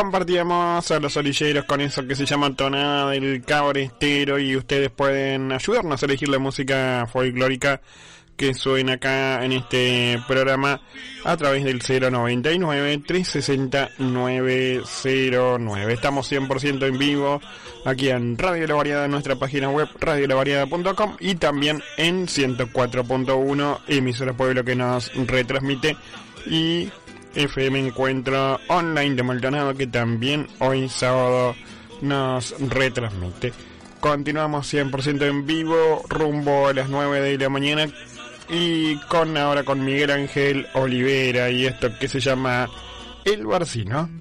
compartíamos a los orilleros con eso que se llama Tonada del Cabrestero, y ustedes pueden ayudarnos a elegir la música folclórica que suena acá en este programa a través del 099-360-909. Estamos 100% en vivo aquí en Radio La Variedad, en nuestra página web radiolaVariedad.com, y también en 104.1 emisora Pueblo, que nos retransmite, y FM Encuentro Online de Maldonado, que también hoy sábado nos retransmite. Continuamos 100% en vivo rumbo a las 9 de la mañana, y ahora con Miguel Ángel Olivera y esto que se llama El Barcino.